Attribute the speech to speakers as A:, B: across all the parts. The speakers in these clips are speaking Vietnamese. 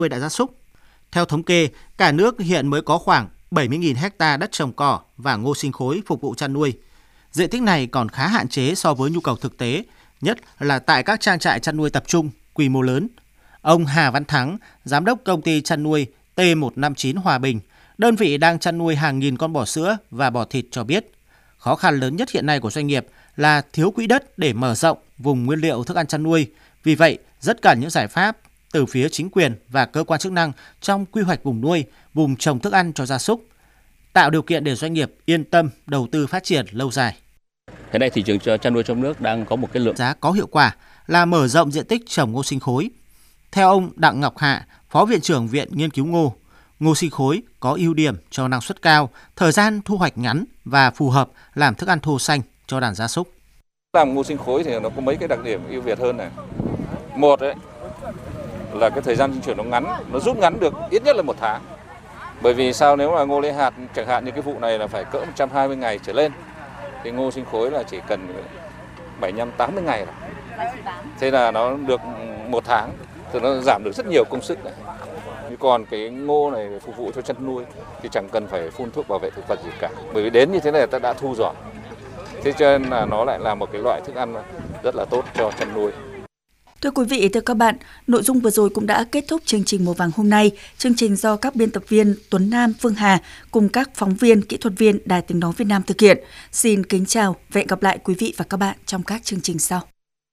A: nuôi đại gia súc. Theo thống kê, cả nước hiện mới có khoảng 70.000 hecta đất trồng cỏ và ngô sinh khối phục vụ chăn nuôi. Diện tích này còn khá hạn chế so với nhu cầu thực tế, nhất là tại các trang trại chăn nuôi tập trung, quy mô lớn. Ông Hà Văn Thắng, giám đốc công ty chăn nuôi T159 Hòa Bình, đơn vị đang chăn nuôi hàng nghìn con bò sữa và bò thịt cho biết, khó khăn lớn nhất hiện nay của doanh nghiệp là thiếu quỹ đất để mở rộng vùng nguyên liệu thức ăn chăn nuôi. Vì vậy, rất cần những giải pháp từ phía chính quyền và cơ quan chức năng trong quy hoạch vùng nuôi, vùng trồng thức ăn cho gia súc, tạo điều kiện để doanh nghiệp yên tâm đầu tư phát triển lâu dài.
B: Hiện nay thị trường chăn nuôi trong nước đang có một cái lượng
A: giá có hiệu quả là mở rộng diện tích trồng ngô sinh khối. Theo ông Đặng Ngọc Hạ, Phó Viện trưởng Viện Nghiên cứu ngô sinh khối có ưu điểm cho năng suất cao, thời gian thu hoạch ngắn và phù hợp làm thức ăn thô xanh cho đàn gia súc.
C: Làm ngô sinh khối thì nó có mấy cái đặc điểm ưu việt hơn này. Một ấy là cái thời gian sinh trưởng nó ngắn, nó rút ngắn được ít nhất là 1 tháng. Bởi vì sao, nếu mà ngô lấy hạt chẳng hạn như cái vụ này là phải cỡ 120 ngày trở lên, thì ngô sinh khối là chỉ cần 75-80 ngày rồi. Thế là nó được 1 tháng, thì nó giảm được rất nhiều công sức này. Còn cái ngô này phục vụ cho chăn nuôi thì chẳng cần phải phun thuốc bảo vệ thực vật gì cả. Bởi vì đến như thế này ta đã thu rồi. Thế cho nên là nó lại là một cái loại thức ăn rất là tốt cho chăn nuôi.
D: Thưa quý vị, thưa các bạn, nội dung vừa rồi cũng đã kết thúc chương trình Mùa Vàng hôm nay. Chương trình do các biên tập viên Tuấn Nam, Phương Hà cùng các phóng viên, kỹ thuật viên Đài Tiếng nói Việt Nam thực hiện. Xin kính chào và hẹn gặp lại quý vị và các bạn trong các chương trình sau.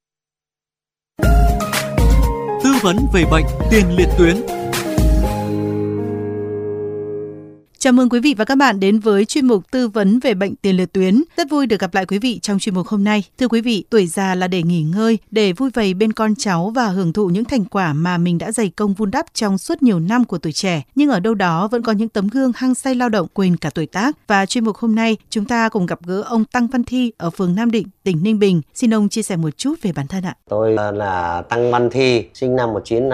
E: Tư vấn về bệnh tiền liệt tuyến. Chào mừng quý vị và các bạn đến với chuyên mục tư vấn về bệnh tiền liệt tuyến. Rất vui được gặp lại quý vị trong chuyên mục hôm nay. Thưa quý vị, tuổi già là để nghỉ ngơi, để vui vầy bên con cháu và hưởng thụ những thành quả mà mình đã dày công vun đắp trong suốt nhiều năm của tuổi trẻ. Nhưng ở đâu đó vẫn có những tấm gương hăng say lao động quên cả tuổi tác. Và chuyên mục hôm nay, chúng ta cùng gặp gỡ ông Tăng Văn Thi ở phường Nam Định, tỉnh Ninh Bình. Xin ông chia sẻ một chút về bản thân ạ.
F: Tôi là Tăng Văn Thi, sinh năm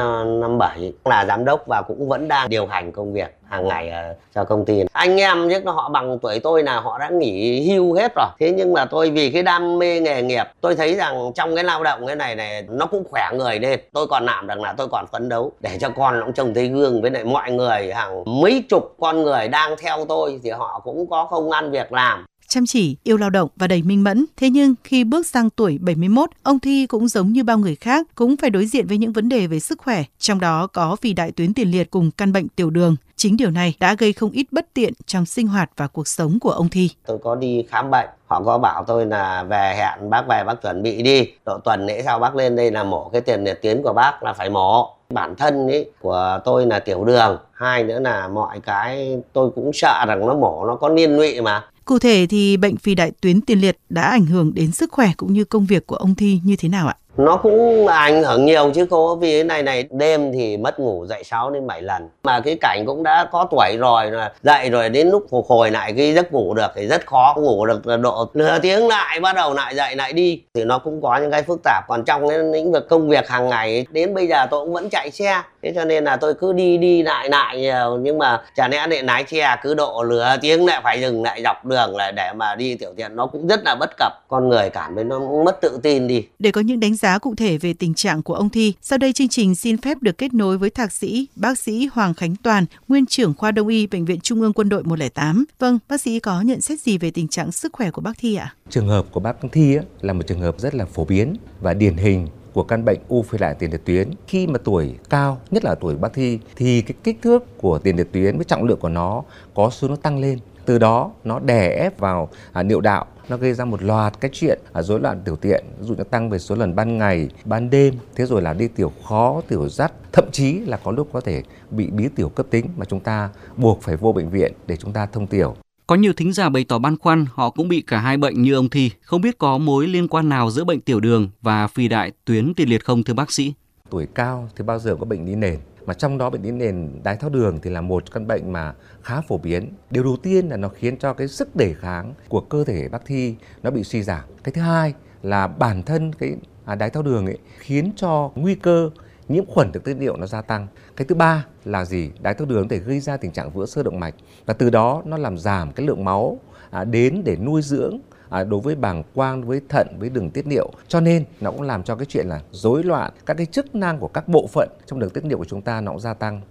F: 1957, là giám đốc và cũng vẫn đang điều hành công việc hàng ngày cho công ty. Anh em chứ họ bằng tuổi tôi là họ đã nghỉ hưu hết rồi. Thế nhưng mà tôi vì cái đam mê nghề nghiệp, tôi thấy rằng trong cái lao động cái này nó cũng khỏe người lên. Tôi còn làm rằng là tôi còn phấn đấu để cho con nó cũng trông thấy gương, với lại mọi người hàng mấy chục con người đang theo tôi thì họ cũng có công ăn việc làm.
E: Chăm chỉ, yêu lao động và đầy minh mẫn. Thế nhưng khi bước sang tuổi 71, ông Thi cũng giống như bao người khác, cũng phải đối diện với những vấn đề về sức khỏe, trong đó có vì đại tuyến tiền liệt cùng căn bệnh tiểu đường. Chính điều này đã gây không ít bất tiện trong sinh hoạt và cuộc sống của ông Thi.
F: Tôi có đi khám bệnh, họ có bảo tôi là về hẹn bác về bác chuẩn bị đi. Độ tuần lễ sau bác lên đây là mổ cái tiền liệt tuyến của bác là phải mổ. Bản thân ấy của tôi là tiểu đường, hai nữa là mọi cái tôi cũng sợ rằng nó mổ nó có liên lụy mà.
E: Cụ thể thì bệnh phì đại tuyến tiền liệt đã ảnh hưởng đến sức khỏe cũng như công việc của ông Thi như thế nào ạ?
F: Nó cũng ảnh hưởng nhiều chứ cô, vì cái này đêm thì mất ngủ dậy 6 đến 7 lần. Mà cái cảnh cũng đã có tuổi rồi, là dậy rồi đến lúc phục hồi lại cái giấc ngủ được thì rất khó ngủ được độ nửa tiếng lại bắt đầu lại dậy lại đi. Thì nó cũng có những cái phức tạp. Còn trong cái lĩnh vực công việc hàng ngày đến bây giờ tôi cũng vẫn chạy xe. Thế cho nên là tôi cứ đi lại nhiều, nhưng mà chả lẽ để lái xe cứ độ nửa tiếng lại phải dừng lại dọc đường là để mà đi tiểu tiện, nó cũng rất là bất cập. Con người cảm thấy nó mất tự tin đi.
E: Để có những đánh giá cụ thể về tình trạng của ông Thi, sau đây chương trình xin phép được kết nối với thạc sĩ, bác sĩ Hoàng Khánh Toàn, nguyên trưởng khoa Đông y Bệnh viện Trung ương Quân đội 108. Vâng, bác sĩ có nhận xét gì về tình trạng sức khỏe của bác Thi ạ?
G: Trường hợp của bác Thi là một trường hợp rất là phổ biến và điển hình của căn bệnh u phế đại tiền liệt tuyến. Khi mà tuổi cao, nhất là tuổi bác Thi, thì cái kích thước của tiền liệt tuyến với trọng lượng của nó có xu hướng tăng lên. Từ đó nó đè ép vào niệu đạo, nó gây ra một loạt cái chuyện rối loạn tiểu tiện, ví dụ như tăng về số lần ban ngày, ban đêm, thế rồi là đi tiểu khó, tiểu dắt, thậm chí là có lúc có thể bị bí tiểu cấp tính mà chúng ta buộc phải vô bệnh viện để chúng ta thông tiểu.
H: Có nhiều thính giả bày tỏ băn khoăn họ cũng bị cả hai bệnh như ông Thi, không biết có mối liên quan nào giữa bệnh tiểu đường và phì đại tuyến tiền liệt không thưa bác sĩ?
G: Tuổi cao thì bao giờ có bệnh lý nền, mà trong đó bệnh lý nền đái tháo đường thì là một căn bệnh mà khá phổ biến. Điều đầu tiên là nó khiến cho cái sức đề kháng của cơ thể bác Thi nó bị suy giảm. Cái thứ hai là bản thân cái đái tháo đường ấy khiến cho nguy cơ nhiễm khuẩn được tiết niệu nó gia tăng. Cái thứ ba là gì? Đái tháo đường có thể gây ra tình trạng vữa xơ động mạch và từ đó nó làm giảm cái lượng máu đến để nuôi dưỡng đối với bàng quang, với thận, với đường tiết niệu. Cho nên nó cũng làm cho cái chuyện là rối loạn các cái chức năng của các bộ phận trong đường tiết niệu của chúng ta nó cũng gia tăng.